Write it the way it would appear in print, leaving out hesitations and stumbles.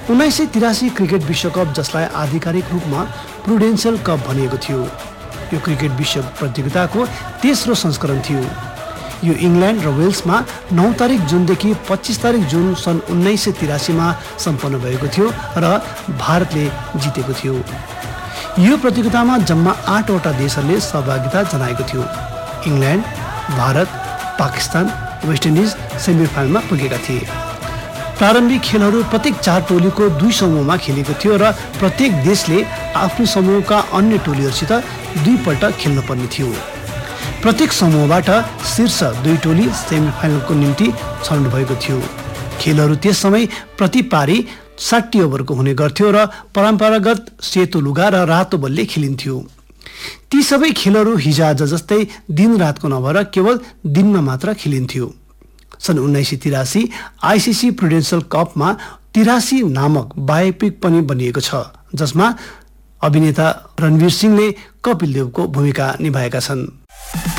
1983 cricket विश्वकप जसलाई आधिकारिक रूपमा प्रुडेन्शियल कप भनिएको थियो, यो क्रिकेट विश्व प्रतियोगिताको तेस्रो संस्करण थियो। यो इङ्ल्यान्ड र वेल्समा 9 तारिक जुनदेखि 25 तारिक जुन सन् 1983 सम्पन्न भएको थियो र भारतले जितेको थियो। यो प्रतियोगितामा जम्मा 8 वटा देशहरूले सहभागिता जनाएको थियो। England, Bharat, Pakistan, West Indies सेमिफाइनलमा पुगेका थिए। प्रारम्भिक खेलहरू प्रत्येक 4 टोलीको 2 समूहमा खेलेको थियो र प्रत्येक देशले आफ्नो समूहका अन्य टोलीहरूसित 2 पल्ट खेल्नुपर्ने थियो। प्रत्येक समूहबाट शीर्ष 2 टोली सेमिफाइनलको निम्ति छनौट भएको थियो। खेलहरू त्यस समय प्रति पारी 60 ओभरको हुने गर्थ्यो र परम्परागत सेतो लुगा र रातो बलले खेलिन्थ्यो। ती सबै खेलहरू हिजोआज जस्तै दिन रातको नभएर केवल दिनमा मात्र खेलिन्थ्यो। सन् 1983 आइसिसी प्रुडेन्शियल कपमा 83 नामक बायोपिक पनि बनिएको छ, जसमा अभिनेता रणवीर सिंहले कपिल देवको भूमिका निभाएका छन्।